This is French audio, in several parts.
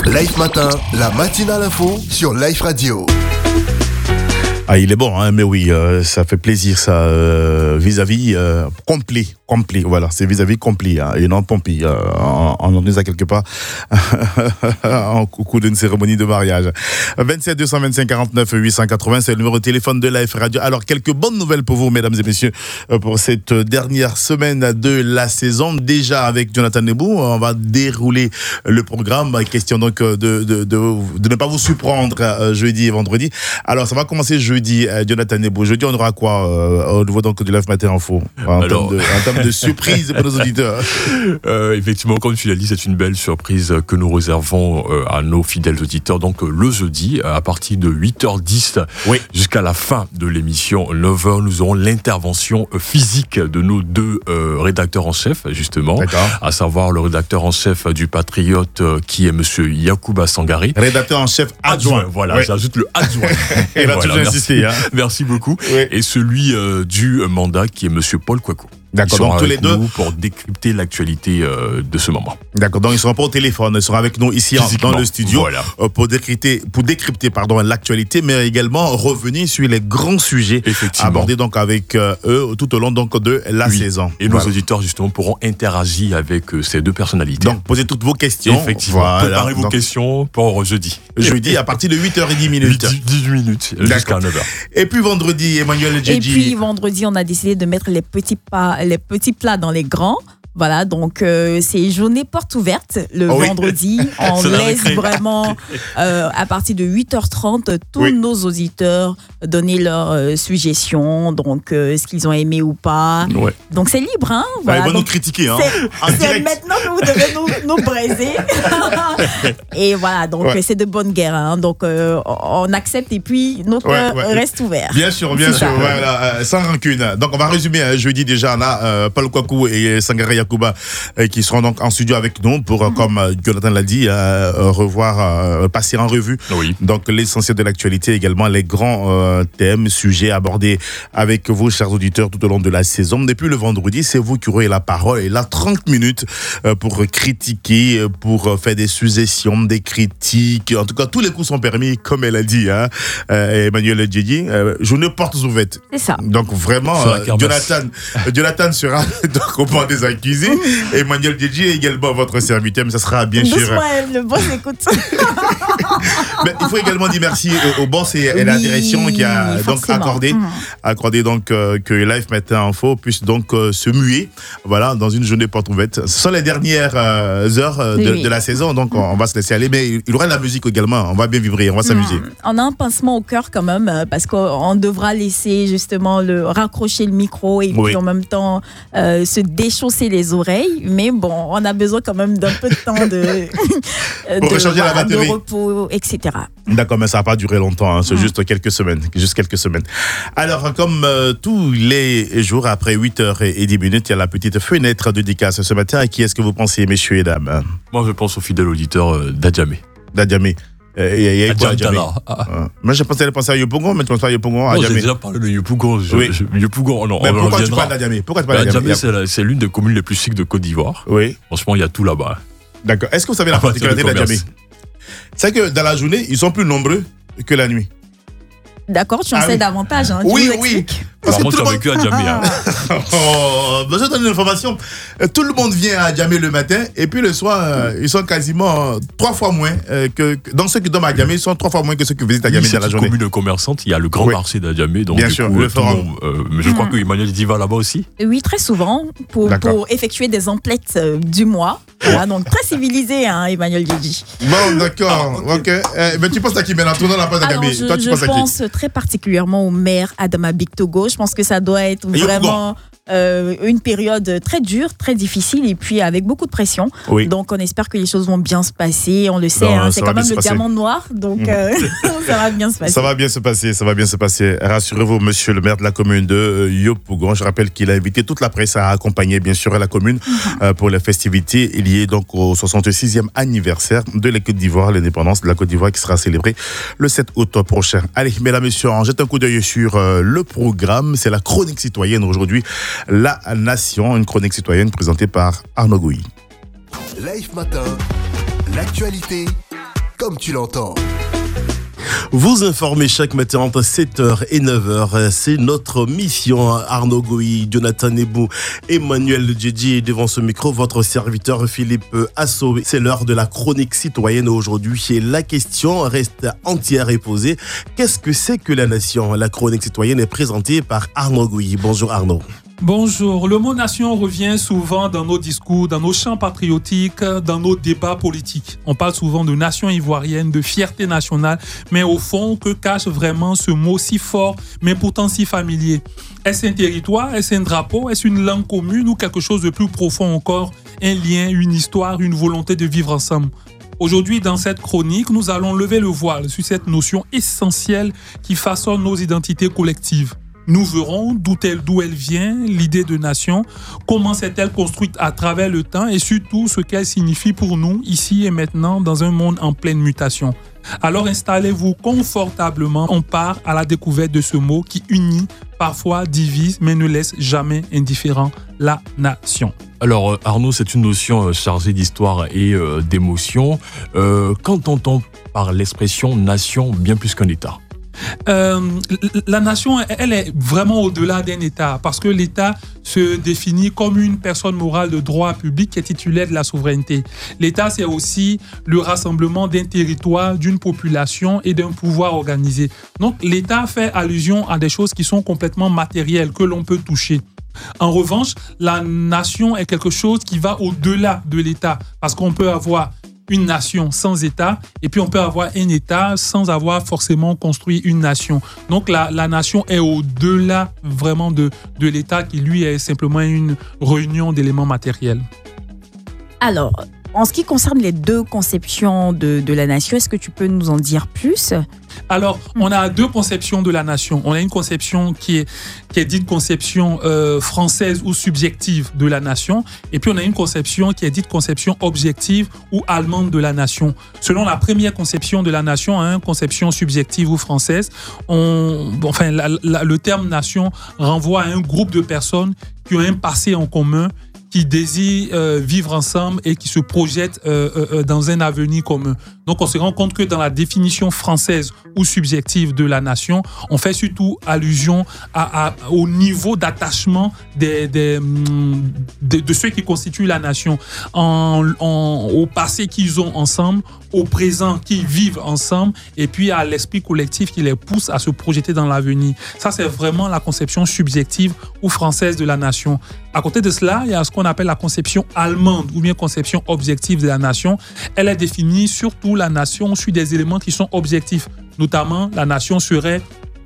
Life Matin, la matinale info sur Life Radio. Ah, il est bon, hein, mais oui, ça fait plaisir, ça, vis-à-vis complet, voilà, c'est vis-à-vis complet, hein, et non pompi, on en est à quelque part en coucou d'une cérémonie de mariage. 27 225 49 880, c'est le numéro de téléphone de Life Radio. Alors, quelques bonnes nouvelles pour vous, mesdames et messieurs, pour cette dernière semaine de la saison. Déjà, avec Jonathan Nebou, on va dérouler le programme. Question donc de ne pas vous surprendre jeudi et vendredi. Alors, ça va commencer jeudi, Jonathan Nebou. Jeudi, on aura quoi au niveau donc de Life Matin Info en termes de surprise pour nos auditeurs? Effectivement, comme tu l'as dit, c'est une belle surprise que nous réservons à nos fidèles auditeurs. Donc le jeudi, à partir de 8h10 jusqu'à la fin de l'émission 9h, nous aurons l'intervention physique de nos deux rédacteurs en chef, justement. D'accord. À savoir le rédacteur en chef du Patriote qui est monsieur Yacouba Sangari. Rédacteur en chef adjoint. Voilà, j'ajoute le adjoint. Et là, voilà, insisté, merci beaucoup. Oui. Et celui du mandat qui est monsieur Paul Kouakou. D'accord, donc tous les deux pour décrypter l'actualité de ce moment. D'accord, donc ils ne seront pas au téléphone, ils seront avec nous ici dans le studio, voilà, pour décrypter l'actualité, mais également revenir sur les grands sujets abordés donc avec eux tout au long donc de la saison. Et nos auditeurs justement pourront interagir avec ces deux personnalités. Donc posez toutes vos questions. Effectivement, préparez vos questions pour jeudi. Jeudi à partir de 8h10. 18 minutes jusqu'à 9h. Et puis vendredi, Emmanuel Djedji. Et puis vendredi, on a décidé de mettre les petits plats dans les grands. Voilà, donc c'est journée porte ouverte le vendredi. On laisse vraiment à partir de 8h30 tous nos auditeurs donner leurs suggestions, donc ce qu'ils ont aimé ou pas. Ouais. Donc c'est libre, hein. Voilà, ils vont nous critiquer, hein. C'est maintenant que vous devez nous braiser. Et voilà, donc c'est de bonne guerre, hein. Donc on accepte et puis notre cœur reste ouvert. Bien sûr, voilà, sans rancune. Donc on va résumer jeudi déjà. On a Paul Kouakou et Sangari Yacouba qui seront donc en studio avec nous pour, comme Jonathan l'a dit, passer en revue donc l'essentiel de l'actualité, également les grands thèmes, sujets abordés avec vous, chers auditeurs, tout au long de la saison. Depuis le vendredi, c'est vous qui aurez la parole et là 30 minutes pour critiquer, pour faire des suggestions, des critiques. En tout cas, tous les coups sont permis, comme elle a dit, Emmanuel Djedji. Journée portes ouvertes. C'est ça. Donc vraiment, Jonathan sera donc au point des accusés. Emmanuel Djedji est également votre serviteur, mais ça sera bien sûr. Le boss écoute. Mais il faut également dire merci au boss et la direction qui a donc accordé donc que Life Matin Info puisse donc se muer, voilà, dans une journée porte ouverte. Ce sont les dernières heures de la saison, donc on va se laisser aller, mais il y aura de la musique également. On va bien vibrer, on va s'amuser. On a un pincement au cœur quand même parce qu'on devra laisser justement raccrocher le micro et puis en même temps se déchausser les oreilles, mais bon, on a besoin quand même d'un peu de temps pour recharger la batterie, de repos, etc. D'accord, mais ça va pas durer longtemps, hein. C'est juste quelques semaines. Alors, comme tous les jours après 8h10, il y a la petite fenêtre de dédicace ce matin. À qui est-ce que vous pensez, messieurs et dames? Moi, je pense au fidèle auditeur d'Adjamé. Moi, je pensais penser à Yopougon, mais tu penses pas à Yopougon? J'ai déjà parlé de Yopougon. Yopougon, non. Mais pourquoi tu parles d'Adjamé? Adjamé, c'est l'une des communes les plus chics de Côte d'Ivoire. Oui. Franchement, il y a tout là-bas. D'accord. Est-ce que vous savez la particularité d'Adjamé? C'est que dans la journée, ils sont plus nombreux que la nuit. D'accord, tu en sais davantage. Hein, oui. Parce que tu as vécu à Adjamé. Je donne une information. Tout le monde vient à Adjamé le matin et puis le soir, ils sont quasiment 3 fois moins que dans ceux qui dorment à Adjamé, ils sont 3 fois moins que ceux qui visitent Adjamé dans la journée. C'est une commune commerçante. Il y a le grand marché d'Adjamé. Donc bien sûr, le forum. Je crois que Emmanuel Djedji va là-bas aussi. Oui, très souvent pour effectuer des emplettes du mois. Voilà, donc très civilisé, hein, Emmanuel Djedji. Bon, d'accord. Ok. Mais tu penses à qui maintenant? Tournons la page d'Adjamé. Toi, tu penses à qui? Je pense très particulièrement au maire Adama Bictogo. Je pense que ça doit être vraiment une période très dure, très difficile et puis avec beaucoup de pression. Oui. Donc on espère que les choses vont bien se passer. On le sait, c'est quand même le diamant noir. Donc ça va bien se passer. Ça va bien se passer. Rassurez-vous, monsieur le maire de la commune de Yopougon. Je rappelle qu'il a invité toute la presse à accompagner bien sûr la commune pour les festivités liées donc au 66e anniversaire de la Côte d'Ivoire, l'indépendance de la Côte d'Ivoire qui sera célébrée le 7 août prochain. Allez, mesdames et messieurs, on jette un coup d'œil sur le programme. C'est la chronique citoyenne aujourd'hui. La Nation, une chronique citoyenne présentée par Arnaud Gouy. Life Matin, l'actualité comme tu l'entends. Vous informez chaque matin entre 7h et 9h. C'est notre mission. Arnaud Goï, Jonathan Nebou, Emmanuel Djedji devant ce micro. Votre serviteur Philippe Asso. C'est l'heure de la chronique citoyenne aujourd'hui. Et la question reste entière et posée. Qu'est-ce que c'est que la nation? La chronique citoyenne est présentée par Arnaud Goï. Bonjour Arnaud. Bonjour. Le mot nation revient souvent dans nos discours, dans nos chants patriotiques, dans nos débats politiques. On parle souvent de nation ivoirienne, de fierté nationale, mais au fond, que cache vraiment ce mot si fort, mais pourtant si familier? Est-ce un territoire? Est-ce un drapeau? Est-ce une langue commune ou quelque chose de plus profond encore? Un lien, une histoire, une volonté de vivre ensemble? Aujourd'hui, dans cette chronique, nous allons lever le voile sur cette notion essentielle qui façonne nos identités collectives. Nous verrons d'où elle vient, l'idée de nation, comment s'est-elle construite à travers le temps et surtout ce qu'elle signifie pour nous, ici et maintenant, dans un monde en pleine mutation. Alors installez-vous confortablement, on part à la découverte de ce mot qui unit, parfois divise, mais ne laisse jamais indifférent, la nation. Alors Arnaud, c'est une notion chargée d'histoire et d'émotion. Qu'entend-on par l'expression nation bien plus qu'un État? La nation, elle est vraiment au-delà d'un État parce que l'État se définit comme une personne morale de droit public qui est titulaire de la souveraineté. L'État, c'est aussi le rassemblement d'un territoire, d'une population et d'un pouvoir organisé. Donc, l'État fait allusion à des choses qui sont complètement matérielles, que l'on peut toucher. En revanche, la nation est quelque chose qui va au-delà de l'État parce qu'on peut avoir une nation sans État, et puis on peut avoir un État sans avoir forcément construit une nation. Donc la nation est au-delà vraiment de l'État qui, lui, est simplement une réunion d'éléments matériels. Alors, en ce qui concerne les deux conceptions de la nation, est-ce que tu peux nous en dire plus ? Alors, on a deux conceptions de la nation. On a une conception qui est dite conception française ou subjective de la nation. Et puis, on a une conception qui est dite conception objective ou allemande de la nation. Selon la première conception de la nation, conception subjective ou française, le terme nation renvoie à un groupe de personnes qui ont un passé en commun, qui désirent vivre ensemble et qui se projettent dans un avenir commun. Donc, on se rend compte que dans la définition française ou subjective de la nation, on fait surtout allusion au niveau d'attachement de ceux qui constituent la nation, au passé qu'ils ont ensemble, au présent qu'ils vivent ensemble, et puis à l'esprit collectif qui les pousse à se projeter dans l'avenir. Ça, c'est vraiment la conception subjective ou française de la nation. À côté de cela, il y a ce qu'on appelle la conception allemande ou bien conception objective de la nation. Elle est définie surtout la nation sur des éléments qui sont objectifs. Notamment, la nation serait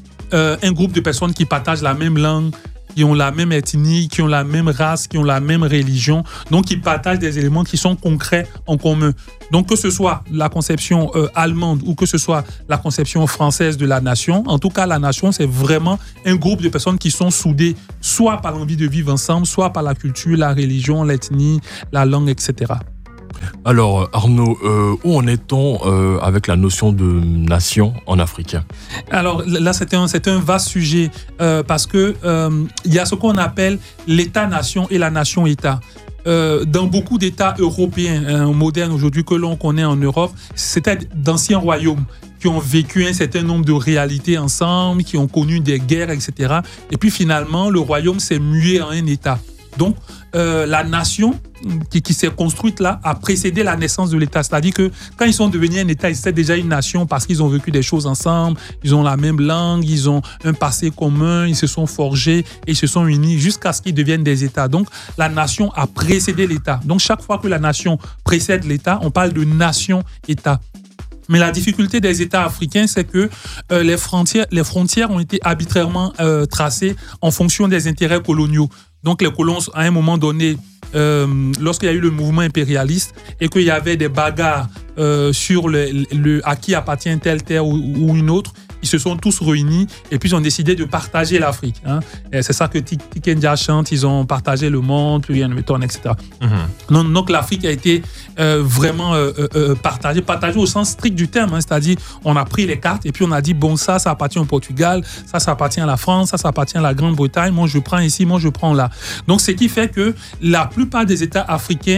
un groupe de personnes qui partagent la même langue, qui ont la même ethnie, qui ont la même race, qui ont la même religion, donc qui partagent des éléments qui sont concrets en commun. Donc que ce soit la conception allemande ou que ce soit la conception française de la nation, en tout cas la nation, c'est vraiment un groupe de personnes qui sont soudées soit par l'envie de vivre ensemble, soit par la culture, la religion, l'ethnie, la langue, etc. Alors Arnaud, où en est-on avec la notion de nation en africain? Alors là, c'est un vaste sujet parce que il y a ce qu'on appelle l'État-nation et la nation-État. Dans beaucoup d'États européens modernes aujourd'hui que l'on connaît en Europe, c'était d'anciens royaumes qui ont vécu un certain nombre de réalités ensemble, qui ont connu des guerres, etc. Et puis finalement, le royaume s'est mué en un État. Donc, la nation qui s'est construite là a précédé la naissance de l'État. C'est-à-dire que quand ils sont devenus un État, ils étaient déjà une nation parce qu'ils ont vécu des choses ensemble, ils ont la même langue, ils ont un passé commun, ils se sont forgés et ils se sont unis jusqu'à ce qu'ils deviennent des États. Donc, la nation a précédé l'État. Donc, chaque fois que la nation précède l'État, on parle de nation-État. Mais la difficulté des États africains, c'est que les frontières ont été arbitrairement tracées en fonction des intérêts coloniaux. Donc les colons, à un moment donné, lorsqu'il y a eu le mouvement impérialiste et qu'il y avait des bagarres sur à qui appartient telle terre ou une autre, ils se sont tous réunis et puis ils ont décidé de partager l'Afrique. Et c'est ça que Tikenja chante, ils ont partagé le monde, puis etc. Donc l'Afrique a été vraiment partagée au sens strict du terme, c'est-à-dire on a pris les cartes et puis on a dit bon, ça appartient au Portugal, ça appartient à la France, ça appartient à la Grande-Bretagne, moi je prends ici, moi je prends là. Donc ce qui fait que la plupart des États africains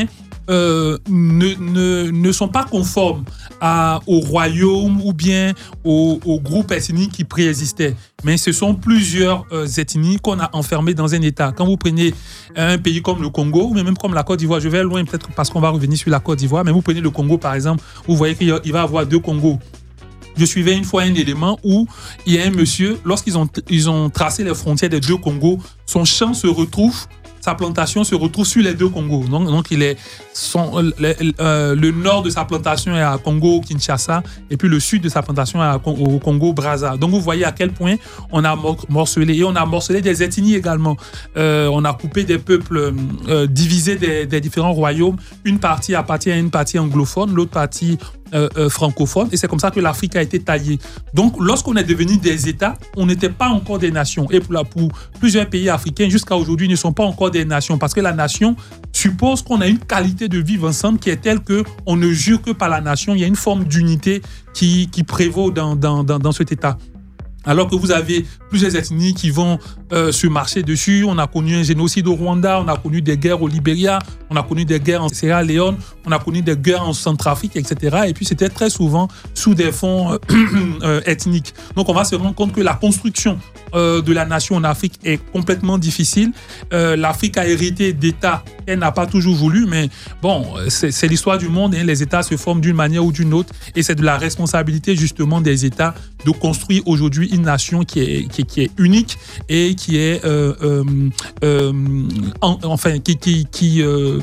ne sont pas conformes au royaume ou bien au groupe ethnique qui préexistait. Mais ce sont plusieurs ethnies qu'on a enfermées dans un État. Quand vous prenez un pays comme le Congo, mais même comme la Côte d'Ivoire, je vais loin peut-être parce qu'on va revenir sur la Côte d'Ivoire, mais vous prenez le Congo par exemple, vous voyez qu'il va y avoir 2 Congos. Je suivais une fois un élément où il y a un monsieur, lorsqu'ils ont tracé les frontières des 2 Congos, son champ se retrouve, sa plantation se retrouve sur les 2 Congos. Donc le nord de sa plantation est à Congo-Kinshasa et puis le sud de sa plantation est au Congo-Brazza. Donc vous voyez à quel point on a morcelé. Et on a morcelé des ethnies également. On a coupé des peuples, divisé des différents royaumes. Une partie appartient à une partie anglophone, l'autre partie francophone, et c'est comme ça que l'Afrique a été taillée. Donc, lorsqu'on est devenu des États, on n'était pas encore des nations. Et pour plusieurs pays africains, jusqu'à aujourd'hui, ne sont pas encore des nations, parce que la nation suppose qu'on a une qualité de vivre ensemble qui est telle qu'on ne jure que par la nation. Il y a une forme d'unité qui prévaut dans cet État. Alors que vous avez plusieurs ethnies qui vont se marcher dessus. On a connu un génocide au Rwanda, on a connu des guerres au Libéria, on a connu des guerres en Sierra Leone, on a connu des guerres en Centrafrique, etc. Et puis c'était très souvent sous des fonds ethniques. Donc on va se rendre compte que la construction de la nation en Afrique est complètement difficile. L'Afrique a hérité d'États qu'elle n'a pas toujours voulu, mais bon, c'est l'histoire du monde. Hein. Les États se forment d'une manière ou d'une autre, et c'est de la responsabilité justement des États de construire aujourd'hui une nation qui est unique et qui est qui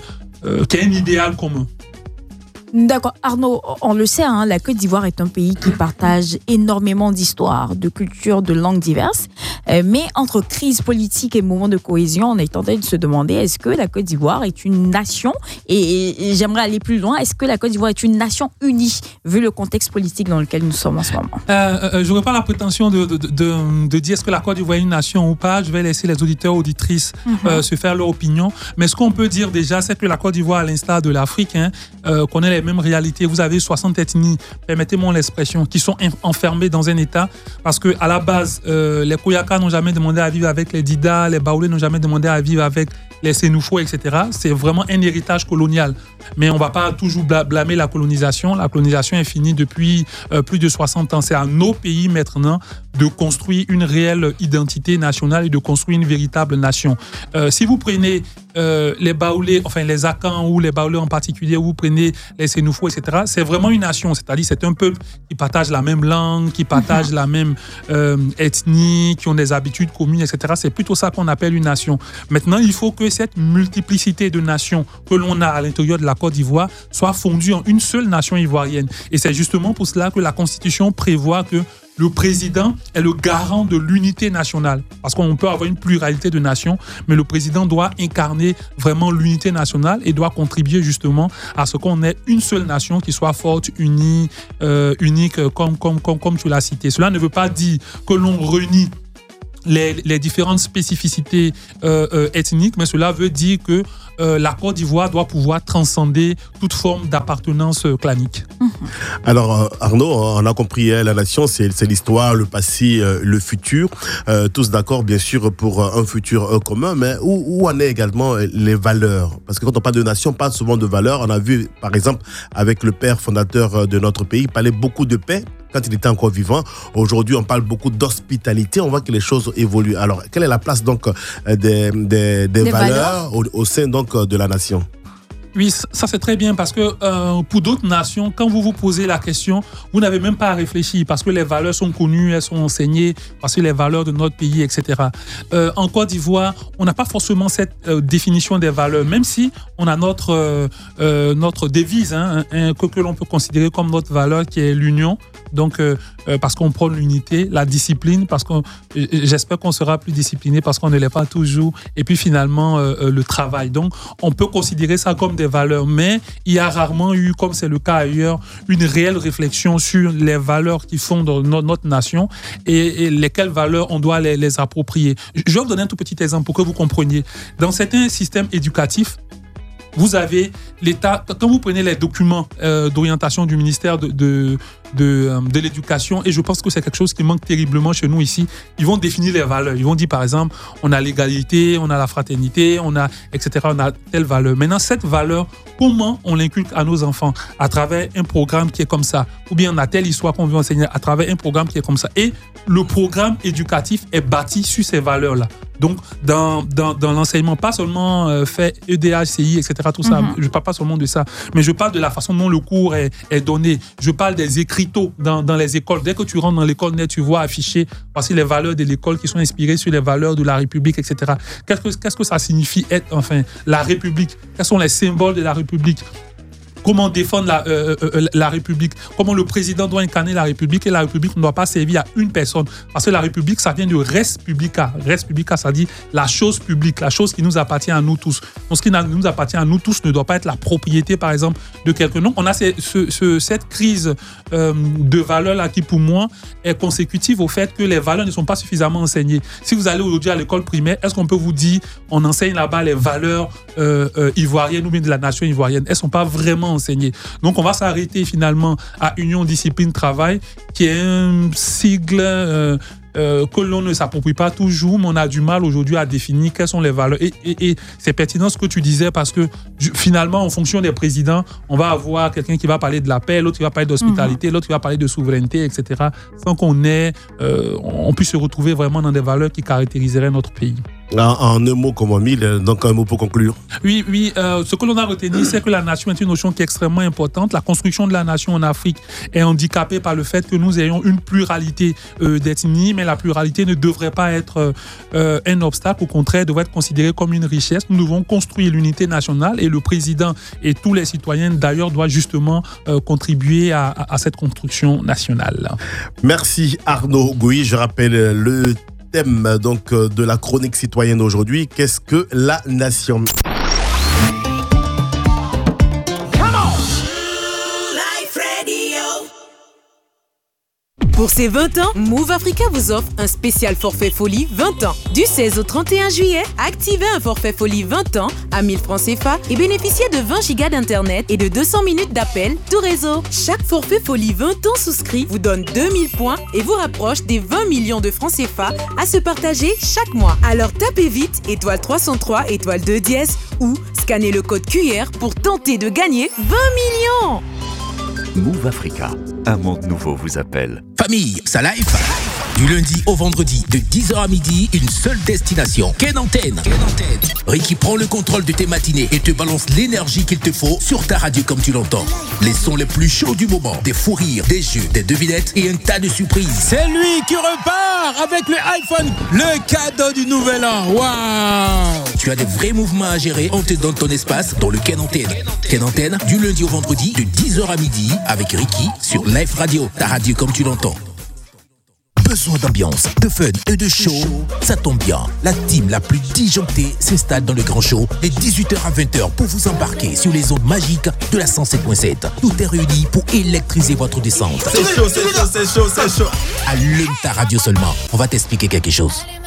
a un idéal commun. D'accord. Arnaud, on le sait, hein, la Côte d'Ivoire est un pays qui partage énormément d'histoires, de cultures, de langues diverses. Mais entre crise politique et moments de cohésion, on est tenté de se demander, est-ce que la Côte d'Ivoire est une nation ? Et j'aimerais aller plus loin. Est-ce que la Côte d'Ivoire est une nation unie, vu le contexte politique dans lequel nous sommes en ce moment ? Je n'aurais pas la prétention de dire est-ce que la Côte d'Ivoire est une nation ou pas. Je vais laisser les auditeurs et auditrices se faire leur opinion. Mais ce qu'on peut dire déjà, c'est que la Côte d'Ivoire, à l'instar de l'Afrique, connaît les mêmes réalités. Vous avez 60 ethnies, permettez-moi l'expression, qui sont enfermées dans un État, parce que à la base, les Koyaka n'ont jamais demandé à vivre avec les Dida, les Baoulés n'ont jamais demandé à vivre avec les Sénoufo, etc. C'est vraiment un héritage colonial. Mais on ne va pas toujours blâmer la colonisation. La colonisation est finie depuis plus de 60 ans. C'est à nos pays maintenant de construire une réelle identité nationale et de construire une véritable nation. Si vous prenez les Baoulés, enfin les Akans ou les Baoulés en particulier, ou vous prenez les Sénoufo, etc., c'est vraiment une nation. C'est-à-dire c'est un peuple qui partage la même langue, qui partage la même ethnie, qui ont des habitudes communes, etc. C'est plutôt ça qu'on appelle une nation. Maintenant, il faut que cette multiplicité de nations que l'on a à l'intérieur de la Côte d'Ivoire soit fondue en une seule nation ivoirienne. Et c'est justement pour cela que la Constitution prévoit que le président est le garant de l'unité nationale. Parce qu'on peut avoir une pluralité de nations, mais le président doit incarner vraiment l'unité nationale et doit contribuer justement à ce qu'on ait une seule nation qui soit forte, unie, unique, comme tu l'as cité. Cela ne veut pas dire que l'on renie les différentes spécificités ethniques, mais cela veut dire que la Côte d'Ivoire doit pouvoir transcender toute forme d'appartenance clanique. Alors Arnaud, on a compris, la nation, c'est l'histoire, le passé, le futur. Tous d'accord, bien sûr, pour un futur commun, mais où en est également les valeurs ? Parce que quand on parle de nation, on parle souvent de valeurs. On a vu, par exemple, avec le père fondateur de notre pays, il parlait beaucoup de paix quand il était encore vivant. Aujourd'hui, on parle beaucoup d'hospitalité. On voit que les choses évoluent. Alors, quelle est la place donc des valeurs au sein donc de la nation ? Oui, ça c'est très bien parce que pour d'autres nations, quand vous vous posez la question, vous n'avez même pas à réfléchir parce que les valeurs sont connues, elles sont enseignées, parce que les valeurs de notre pays, etc. En Côte d'Ivoire, on n'a pas forcément cette définition des valeurs, même si on a notre devise que l'on peut considérer comme notre valeur qui est l'union. Donc, parce qu'on prône l'unité, la discipline, parce que j'espère qu'on sera plus discipliné parce qu'on ne l'est pas toujours. Et puis finalement, le travail. Donc, on peut considérer ça comme des valeurs, mais il y a rarement eu, comme c'est le cas ailleurs, une réelle réflexion sur les valeurs qui fondent notre nation et lesquelles valeurs on doit les approprier. Je vais vous donner un tout petit exemple pour que vous compreniez. Dans certains systèmes éducatifs, vous avez l'État, quand vous prenez les documents d'orientation du ministère de de l'éducation, et je pense que c'est quelque chose qui manque terriblement chez nous ici. Ils vont définir les valeurs. Ils vont dire, par exemple, on a l'égalité, on a la fraternité, on a, etc., on a telle valeur. Maintenant, cette valeur, comment on l'inculque à nos enfants? À travers un programme qui est comme ça. Ou bien on a telle histoire qu'on veut enseigner à travers un programme qui est comme ça. Et le programme éducatif est bâti sur ces valeurs-là. Donc, dans l'enseignement, pas seulement fait EDH, CI, etc., tout ça. Je parle pas seulement de ça, mais je parle de la façon dont le cours est donné. Je parle des écriteaux dans les écoles. Dès que tu rentres dans l'école, tu vois afficher voici les valeurs de l'école qui sont inspirées sur les valeurs de la République, etc. Qu'est-ce que ça signifie être, la République? Quels sont les symboles de la République? Comment défendre la République, comment le président doit incarner la République, et la République ne doit pas servir à une personne. Parce que la République, ça vient de res publica. Res publica, ça dit la chose publique, la chose qui nous appartient à nous tous. Donc, ce qui nous appartient à nous tous ne doit pas être la propriété, par exemple, de quelqu'un. Donc, on a cette crise de valeurs-là qui, pour moi, est consécutive au fait que les valeurs ne sont pas suffisamment enseignées. Si vous allez aujourd'hui à l'école primaire, est-ce qu'on peut vous dire, on enseigne là-bas les valeurs ivoiriennes ou bien de la nation ivoirienne? Elles ne sont pas vraiment enseigner. Donc, on va s'arrêter finalement à Union Discipline Travail, qui est un sigle que l'on ne s'approprie pas toujours, mais on a du mal aujourd'hui à définir quelles sont les valeurs. Et c'est pertinent ce que tu disais, parce que finalement, en fonction des présidents, on va avoir quelqu'un qui va parler de la paix, l'autre qui va parler d'hospitalité, l'autre qui va parler de souveraineté, etc., sans on puisse se retrouver vraiment dans des valeurs qui caractériseraient notre pays. En un mot comme en mille, donc un mot pour conclure. Oui, ce que l'on a retenu, c'est que la nation est une notion qui est extrêmement importante. La construction de la nation en Afrique est handicapée par le fait que nous ayons une pluralité d'ethnies, mais la pluralité ne devrait pas être un obstacle, au contraire, devrait être considérée comme une richesse. Nous devons construire l'unité nationale, et le président et tous les citoyens d'ailleurs doivent justement contribuer à cette construction nationale. Merci Arnaud Gouy. Je rappelle le thème donc de la chronique citoyenne aujourd'hui. Qu'est-ce que la nation? Pour ses 20 ans, Move Africa vous offre un spécial forfait folie 20 ans. Du 16 au 31 juillet, activez un forfait folie 20 ans à 1000 francs CFA et bénéficiez de 20 gigas d'internet et de 200 minutes d'appel tout réseau. Chaque forfait folie 20 ans souscrit vous donne 2000 points et vous rapproche des 20 millions de francs CFA à se partager chaque mois. Alors tapez vite étoile 303 étoile 2 dièse ou scannez le code QR pour tenter de gagner 20 millions. Move Africa, un monde nouveau vous appelle. Famille, ça life. Du lundi au vendredi, de 10h à midi, une seule destination. Ken Antenne. Ricky prend le contrôle de tes matinées et te balance l'énergie qu'il te faut sur ta radio comme tu l'entends. Les sons les plus chauds du moment, des fous rires, des jeux, des devinettes et un tas de surprises. C'est lui qui repart avec le iPhone, le cadeau du nouvel an. Waouh! Tu as des vrais mouvements à gérer, on te donne ton espace dans le Ken Antenne. Ken Antenne, du lundi au vendredi, de 10h à midi, avec Ricky sur Live Radio, ta radio comme tu l'entends. Besoin d'ambiance, de fun et de show? Ça tombe bien, la team la plus disjonctée s'installe dans le grand show de 18h à 20h pour vous embarquer sur les ondes magiques de la 107.7. Tout est réuni pour électriser votre descente. C'est chaud. Allume ta radio seulement, on va t'expliquer quelque chose.